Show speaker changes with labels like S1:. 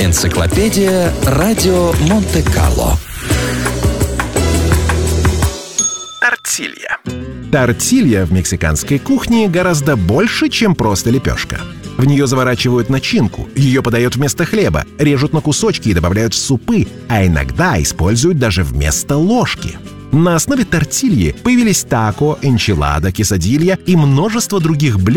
S1: Энциклопедия Радио Монте-Карло.
S2: Тортилья.
S3: Тортилья в мексиканской кухне гораздо больше, чем просто лепешка. В нее заворачивают начинку, ее подают вместо хлеба, режут на кусочки и добавляют в супы, а иногда используют даже вместо ложки. На основе тортильи появились тако, энчилада, quesadilla и множество других блюд,